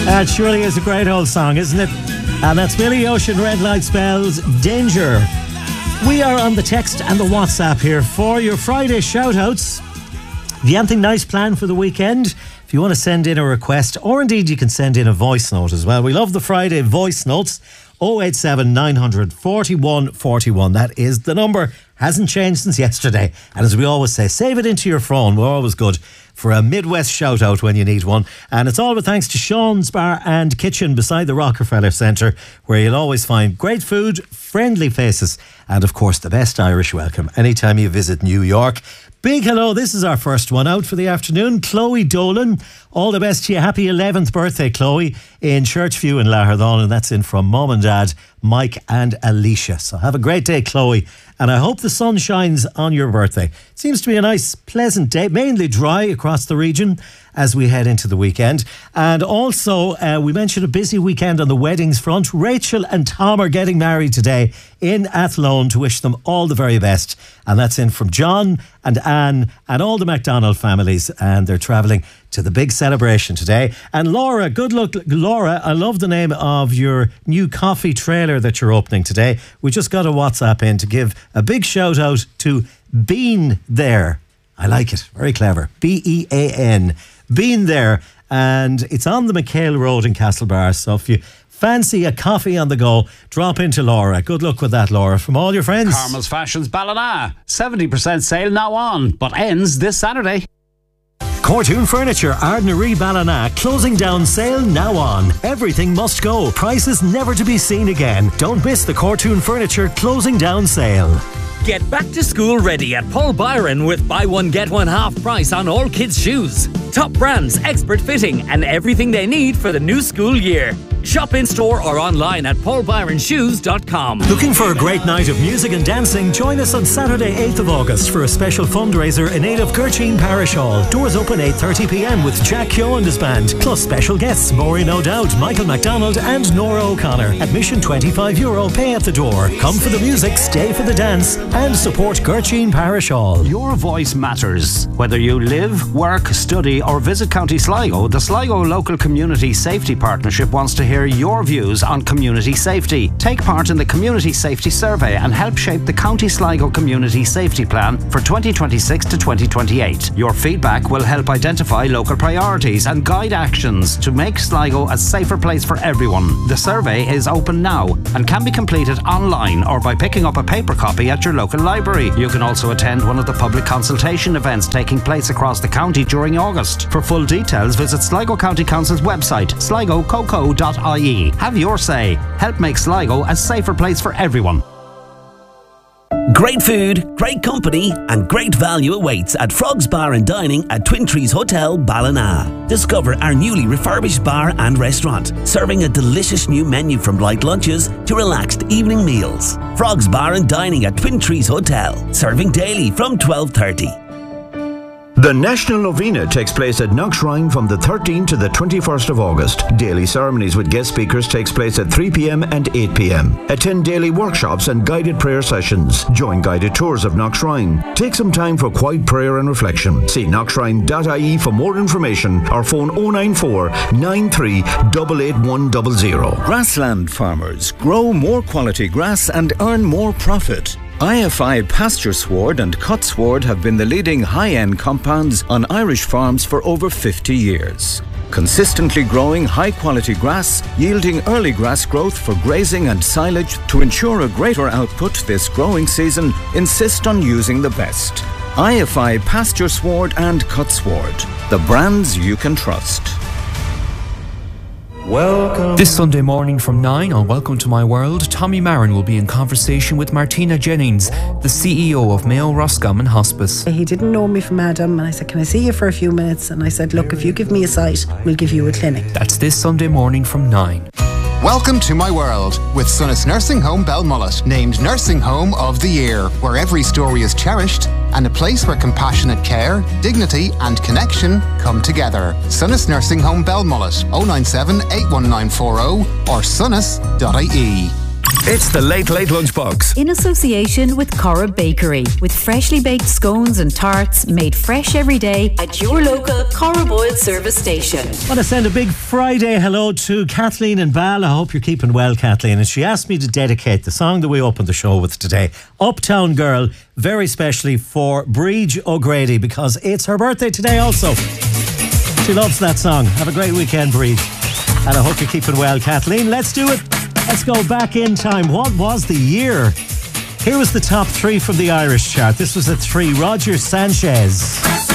That surely is a great old song, isn't it? And that's Billy Ocean, Red Light Spells, Danger. We are on the text and the WhatsApp here for your Friday shout-outs. Have you anything nice planned for the weekend? If you want to send in a request, or indeed you can send in a voice note as well. We love the Friday voice notes. 087 900 41 41. That is the number. Hasn't changed since yesterday. And as we always say, save it into your phone. We're always good for a Midwest shout out when you need one. And it's all with thanks to Sean's Bar and Kitchen beside the Rockefeller Centre, where you'll always find great food, friendly faces, and of course the best Irish welcome anytime you visit New York. Big hello, this is our first one out for the afternoon. Chloe Dolan, all the best to you. Happy 11th birthday, Chloe, in Churchview in Lahardon, and that's in from Mum and Dad, Mike and Alicia. So have a great day, Chloe, and I hope the sun shines on your birthday. It seems to be a nice, pleasant day, mainly dry across the region as we head into the weekend. And also, we mentioned a busy weekend on the weddings front. Rachel and Tom are getting married today in Athlone, to wish them all the very best. And that's in from John and Anne and all the MacDonald families, and they're travelling to the big celebration today. And Laura, good luck, Laura. I love the name of your new coffee trailer that you're opening today. We just got a WhatsApp in to give a big shout out to Bean There. I like it. Very clever. BEAN. Bean There. And it's on the McHale Road in Castlebar. So if you fancy a coffee on the go, drop into Laura. Good luck with that, Laura, from all your friends. Carmel's Fashions Ballina. 70% sale now on, but ends this Saturday. Cortoon Furniture, Ardnaree Ballina, closing down sale now on. Everything must go. Prices never to be seen again. Don't miss the Cortoon Furniture closing down sale. Get back to school ready at Paul Byron with buy one get one half price on all kids' shoes. Top brands, expert fitting, and everything they need for the new school year. Shop in store or online at paulbyronshoes.com. Looking for a great night of music and dancing? Join us on Saturday 8th of August for a special fundraiser in aid of Gertrude Parish Hall. Doors open 8:30pm with Jack Keogh and his band, plus special guests Maureen O'Dowd, Michael McDonald and Nora O'Connor. Admission €25, pay at the door. Come for the music, stay for the dance, and support Gertrude Parish Hall. Your voice matters. Whether you live, work, study or visit County Sligo, the Sligo Local Community Safety Partnership wants to hear your views on community safety. Take part in the Community Safety Survey and help shape the County Sligo Community Safety Plan for 2026 to 2028. Your feedback will help identify local priorities and guide actions to make Sligo a safer place for everyone. The survey is open now and can be completed online or by picking up a paper copy at your local library. You can also attend one of the public consultation events taking place across the county during August. For full details, visit Sligo County Council's website, sligococo.ie. Have your say. Help make Sligo a safer place for everyone. Great food, great company and great value awaits at Frogs Bar and Dining at Twin Trees Hotel, Ballina. Discover our newly refurbished bar and restaurant, serving a delicious new menu from light lunches to relaxed evening meals. Frogs Bar and Dining at Twin Trees Hotel, serving daily from 12:30. The National Novena takes place at Knockshrine from the 13th to the 21st of August. Daily ceremonies with guest speakers takes place at 3pm and 8pm. Attend daily workshops and guided prayer sessions. Join guided tours of Knockshrine. Take some time for quiet prayer and reflection. See knockshrine.ie for more information or phone 094 93 88100. Grassland farmers grow more quality grass and earn more profit. IFI Pasture Sward and Cut Sward have been the leading high-end compounds on Irish farms for over 50 years. Consistently growing high-quality grass, yielding early grass growth for grazing and silage to ensure a greater output this growing season, insist on using the best. IFI Pasture Sward and Cut Sward, the brands you can trust. Welcome. This Sunday morning from 9 on Welcome to My World, Tommy Marin will be in conversation with Martina Jennings, the CEO of Mayo Roscommon Hospice. He didn't know me from Adam, and I said, can I see you for a few minutes? And I said, look, if you give me a site, we'll give you a clinic. That's this Sunday morning from 9. Welcome to My World with Sunnis Nursing Home Belmullet, named Nursing Home of the Year, where every story is cherished and a place where compassionate care, dignity and connection come together. Sunnis Nursing Home Belmullet, 097 81940 or sunnis.ie. It's the Late Late Lunchbox. In association with Cora Bakery, with freshly baked scones and tarts made fresh every day at your local Cora Boyle service station. I want to send a big Friday hello to Kathleen and Bal. I hope you're keeping well, Kathleen. And she asked me to dedicate the song that we opened the show with today, Uptown Girl, very specially for Bríd O'Grady, because it's her birthday today also. She loves that song. Have a great weekend, Bríd. And I hope you're keeping well, Kathleen. Let's do it. Let's go back in time. What was the year? Here was the top 3 from the Irish chart. This was at 3. Roger Sanchez.